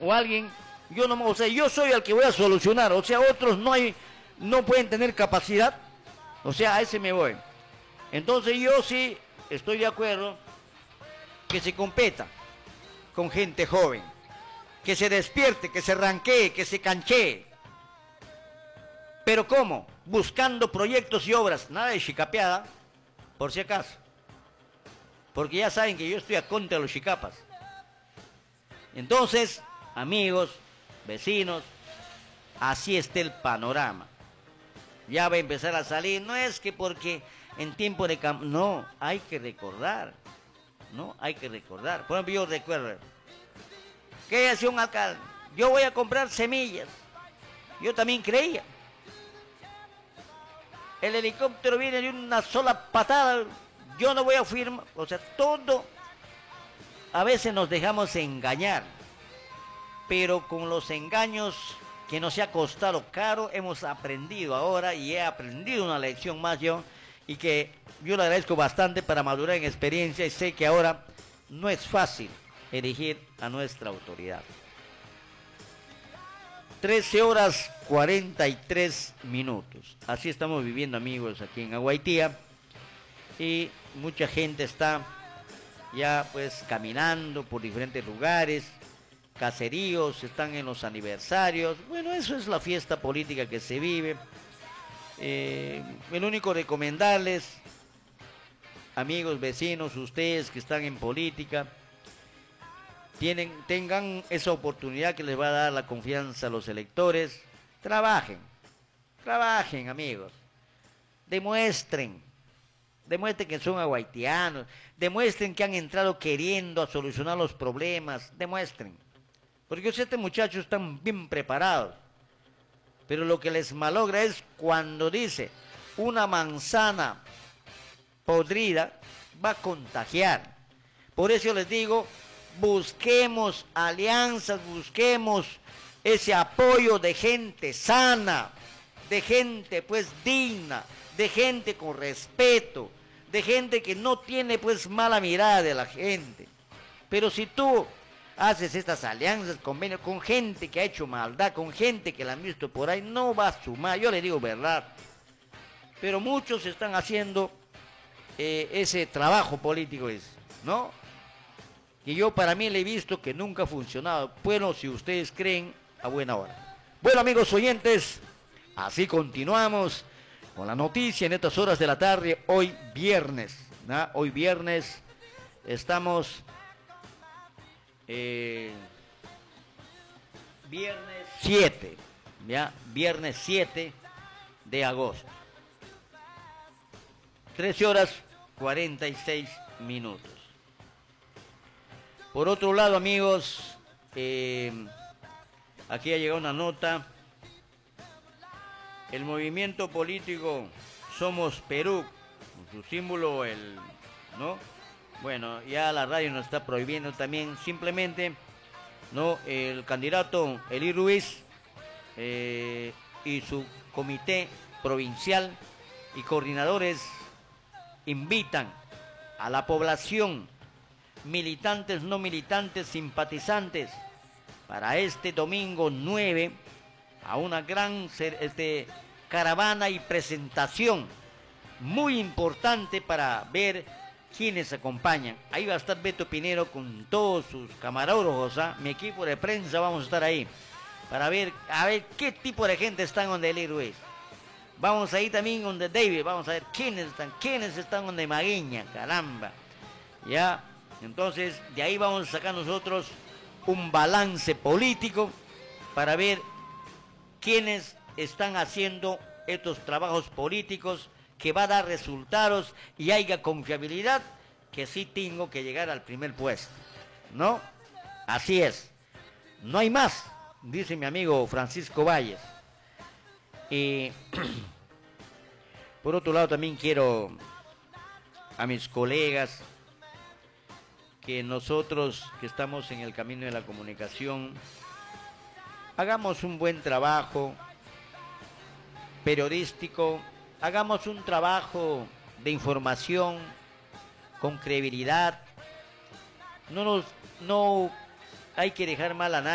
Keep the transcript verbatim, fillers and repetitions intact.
o alguien, yo no, o sea, yo soy el que voy a solucionar, o sea, otros no hay, no pueden tener capacidad, o sea, a ese me voy. Entonces yo sí estoy de acuerdo que se competa con gente joven, que se despierte, que se ranquee, que se canchee. ¿Pero cómo? Buscando proyectos y obras, nada de chicapeada, por si acaso. Porque ya saben que yo estoy a contra de los chicapas. Entonces, amigos, vecinos, así está el panorama. Ya va a empezar a salir, no es que porque en tiempo de cam... no, hay que recordar, no, hay que recordar. Por ejemplo, yo recuerdo, ¿qué hacía un alcalde? Yo voy a comprar semillas. Yo también creía. El helicóptero viene de una sola patada, yo no voy a firmar, o sea, todo, a veces nos dejamos engañar, pero con los engaños que nos ha costado caro, hemos aprendido ahora y he aprendido una lección más yo, y que yo le agradezco bastante para madurar en experiencia y sé que ahora no es fácil elegir a nuestra autoridad. trece horas cuarenta y tres minutos. Así estamos viviendo, amigos, aquí en Aguaitía. Y mucha gente está ya pues caminando por diferentes lugares, caseríos, están en los aniversarios. Bueno, eso es la fiesta política que se vive. Eh, el único recomendarles, amigos, vecinos, ustedes que están en política, Tienen, tengan esa oportunidad que les va a dar la confianza a los electores. Trabajen, trabajen, amigos. Demuestren, demuestren que son aguaitianos, demuestren que han entrado queriendo a solucionar los problemas, demuestren. Porque estos muchachos están bien preparados, pero lo que les malogra es cuando dice una manzana podrida va a contagiar. Por eso les digo, busquemos alianzas, busquemos ese apoyo de gente sana, de gente pues digna, de gente con respeto, de gente que no tiene pues mala mirada de la gente. Pero si tú haces estas alianzas, convenios con gente que ha hecho maldad, con gente que la han visto por ahí, no va a sumar, yo le digo verdad. Pero muchos están haciendo eh, ese trabajo político, ¿no? Y yo para mí le he visto que nunca ha funcionado. Bueno, si ustedes creen, a buena hora. Bueno, amigos oyentes, así continuamos con la noticia en estas horas de la tarde, hoy viernes, ¿no? Hoy viernes estamos, eh, viernes siete, ¿ya? Viernes siete de agosto. trece horas cuarenta y seis minutos. Por otro lado, amigos, eh, aquí ha llegado una nota. El movimiento político Somos Perú, con su símbolo, el, ¿no? Bueno, ya la radio nos está prohibiendo también, simplemente, ¿no? El candidato Eli Ruiz eh, y su comité provincial y coordinadores invitan a la población, militantes, no militantes, simpatizantes, para este domingo nueve a una gran este, caravana y presentación muy importante para ver quiénes acompañan. Ahí va a estar Beto Pinero con todos sus camarógrafos, ¿eh? Mi equipo de prensa vamos a estar ahí para ver, a ver qué tipo de gente están donde Eli Ruiz. Vamos ahí también donde David, vamos a ver quiénes están, quiénes están donde Maguiña, caramba, ya. Entonces, de ahí vamos a sacar nosotros un balance político para ver quiénes están haciendo estos trabajos políticos que va a dar resultados y haya confiabilidad, que sí tengo que llegar al primer puesto, ¿no? Así es. No hay más, dice mi amigo Francisco Valles. Y por otro lado también quiero a mis colegas que nosotros que estamos en el camino de la comunicación hagamos un buen trabajo periodístico, hagamos un trabajo de información con credibilidad. No nos, no hay que dejar mal a nadie.